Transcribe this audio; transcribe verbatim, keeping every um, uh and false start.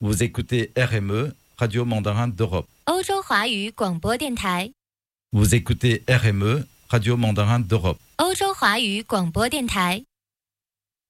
Vous écoutez R M E, Radio Mandarin d'Europe. 欧洲华语广播电台。 Vous écoutez R M E, Radio Mandarin d'Europe. 欧洲华语广播电台。